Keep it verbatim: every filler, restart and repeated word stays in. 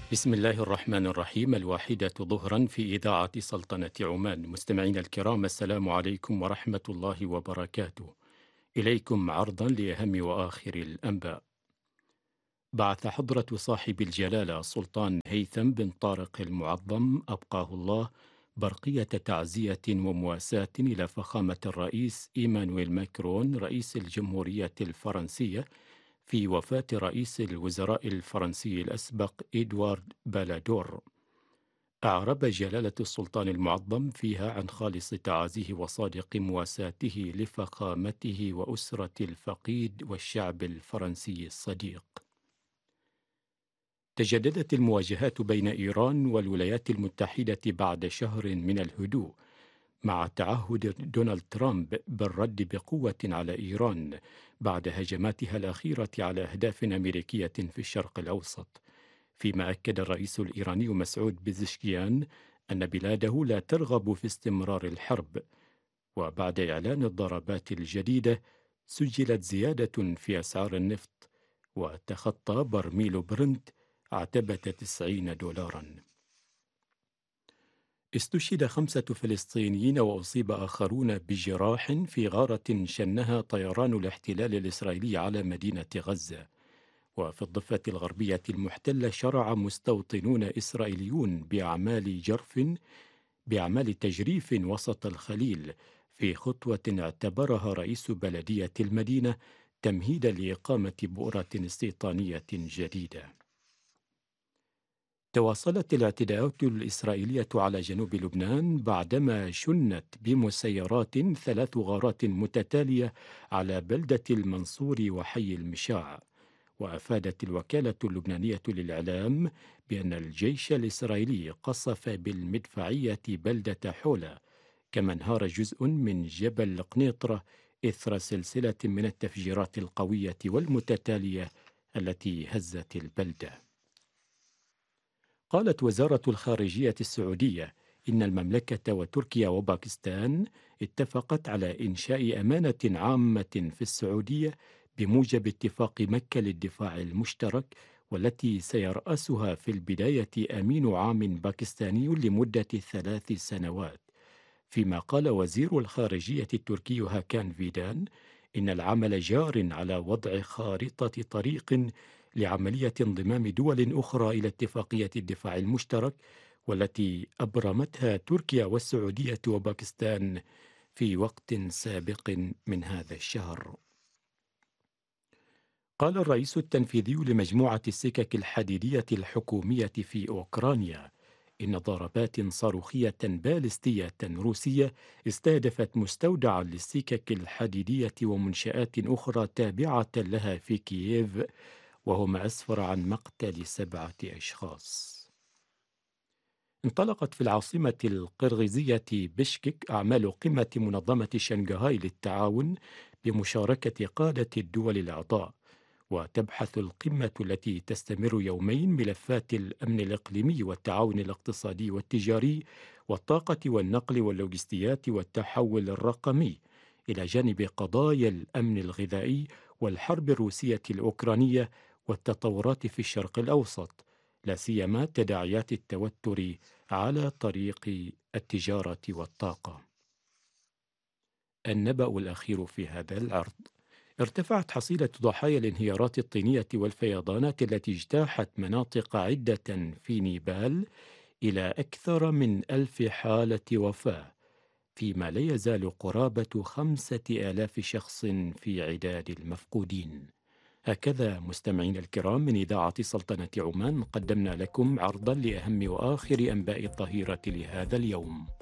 بسم الله الرحمن الرحيم. الواحدة ظهرا في إذاعة سلطنة عمان. مستمعينا الكرام، السلام عليكم ورحمة الله وبركاته. إليكم عرضا لأهم وآخر الأنباء. بعث حضرة صاحب الجلالة سلطان هيثم بن طارق المعظم أبقاه الله برقية تعزية ومواساة إلى فخامة الرئيس إيمانويل ماكرون رئيس الجمهورية الفرنسية في وفاة رئيس الوزراء الفرنسي الأسبق إدوارد بالادور. أعرب جلالة السلطان المعظم فيها عن خالص تعازيه وصادق مواساته لفخامته وأسرة الفقيد والشعب الفرنسي الصديق. تجددت المواجهات بين إيران والولايات المتحدة بعد شهر من الهدوء، مع تعهد دونالد ترامب بالرد بقوة على إيران بعد هجماتها الأخيرة على أهداف أمريكية في الشرق الأوسط. فيما أكد الرئيس الإيراني مسعود بزشكيان أن بلاده لا ترغب في استمرار الحرب. وبعد إعلان الضربات الجديدة، سجلت زيادة في أسعار النفط، وتخطى برميل برنت عتبة تسعين دولارا. استشهد خمسة فلسطينيين وأصيب آخرون بجراح في غارة شنها طيران الاحتلال الإسرائيلي على مدينة غزة. وفي الضفة الغربية المحتلة شرع مستوطنون إسرائيليون بأعمال جرف بأعمال تجريف وسط الخليل، في خطوة اعتبرها رئيس بلدية المدينة تمهيدا لإقامة بؤرة استيطانية جديدة. تواصلت الاعتداءات الإسرائيلية على جنوب لبنان بعدما شنت بمسيرات ثلاث غارات متتالية على بلدة المنصور وحي المشاع. وأفادت الوكالة اللبنانية للإعلام بأن الجيش الإسرائيلي قصف بالمدفعية بلدة حولة، كما انهار جزء من جبل قنيطرة إثر سلسلة من التفجيرات القوية والمتتالية التي هزت البلدة. قالت وزارة الخارجية السعودية إن المملكة وتركيا وباكستان اتفقت على إنشاء أمانة عامة في السعودية بموجب اتفاق مكة للدفاع المشترك، والتي سيرأسها في البداية أمين عام باكستاني لمدة ثلاث سنوات. فيما قال وزير الخارجية التركي هاكان فيدان إن العمل جار على وضع خارطة طريق لعملية انضمام دول أخرى إلى اتفاقية الدفاع المشترك، والتي أبرمتها تركيا والسعودية وباكستان في وقت سابق من هذا الشهر. قال الرئيس التنفيذي لمجموعة السكك الحديدية الحكومية في أوكرانيا إن ضربات صاروخية باليستية روسية استهدفت مستودعا للسكك الحديدية ومنشآت أخرى تابعة لها في كييف، وهو ما أسفر عن مقتل سبعة أشخاص. انطلقت في العاصمة القرغيزية بشكك أعمال قمة منظمة شنغهاي للتعاون بمشاركة قادة الدول الأعضاء، وتبحث القمة التي تستمر يومين ملفات الأمن الإقليمي والتعاون الاقتصادي والتجاري والطاقة والنقل واللوجستيات والتحول الرقمي، إلى جانب قضايا الأمن الغذائي والحرب الروسية الأوكرانية والتطورات في الشرق الأوسط، لا سيما تداعيات التوتر على طريق التجارة والطاقة. النبأ الأخير في هذا العرض: ارتفعت حصيلة ضحايا الانهيارات الطينية والفيضانات التي اجتاحت مناطق عدة في نيبال إلى أكثر من ألف حالة وفاة، فيما لا يزال قرابة خمسة آلاف شخص في عداد المفقودين. هكذا مستمعين الكرام، من إذاعة سلطنة عمان قدمنا لكم عرضا لأهم وآخر أنباء الظهيرة لهذا اليوم.